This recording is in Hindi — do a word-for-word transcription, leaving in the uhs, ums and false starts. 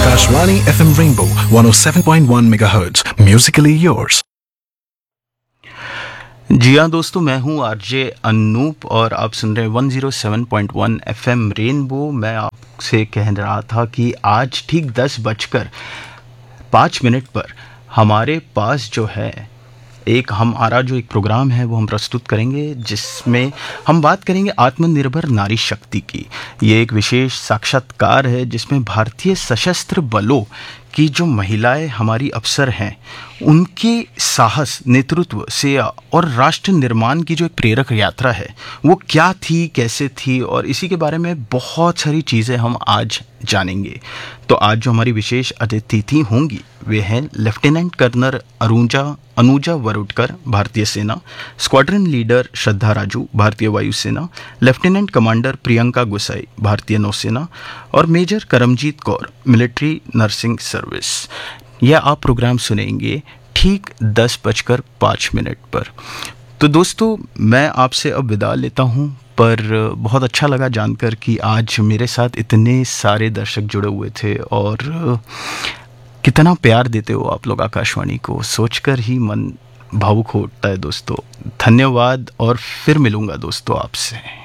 Akashvani F M Rainbow one oh seven point one megahertz. Musically yours. जी हाँ दोस्तों, मैं हूँ आरजे अनूप और आप सुन रहे हैं one oh seven point one FM rainbow. मैं आपसे कह रहा था कि आज ठीक दस बजकर पाँच मिनट पर हमारे पास जो है एक हमारा जो एक प्रोग्राम है वो हम प्रस्तुत करेंगे, जिसमें हम बात करेंगे आत्मनिर्भर नारी शक्ति की। ये एक विशेष साक्षात्कार है जिसमें भारतीय सशस्त्र बलों की जो महिलाएं हमारी अफसर हैं, उनके साहस, नेतृत्व से और राष्ट्र निर्माण की जो एक प्रेरक यात्रा है वो क्या थी, कैसे थी, और इसी के बारे में बहुत सारी चीज़ें हम आज जानेंगे। तो आज जो हमारी विशेष अतिथि होंगी वे हैं लेफ्टिनेंट कर्नल अरुजा अनुजा वरुडकर, भारतीय सेना, स्क्वाड्रन लीडर श्रद्धा राजू, भारतीय वायुसेना, लेफ्टिनेंट कमांडर प्रियंका गुसाई, भारतीय नौसेना, और major Karamjit Kaur, military nursing service. यह आप प्रोग्राम सुनेंगे ठीक दस बजकर पाँच मिनट पर। तो दोस्तों, मैं आपसे अब विदा लेता हूँ, पर बहुत अच्छा लगा जानकर कि आज मेरे साथ इतने सारे दर्शक जुड़े हुए थे और कितना प्यार देते हो आप लोग आकाशवाणी को, सोचकर ही मन भावुक होता है दोस्तों। धन्यवाद और फिर मिलूंगा दोस्तों आपसे।